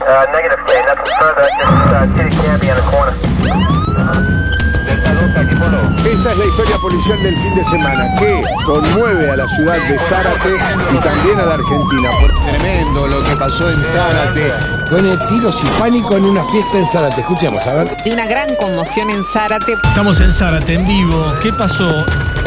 Negative, K. Nothing further. Just Titty Candy on the corner. Esta es la historia policial del fin de semana que conmueve a la ciudad de Zárate y también a la Argentina. Tremendo lo que pasó en Zárate. Pone tiros y pánico en una fiesta en Zárate. Escuchemos, a ver. De una gran conmoción en Zárate. Estamos en Zárate, en vivo. ¿Qué pasó?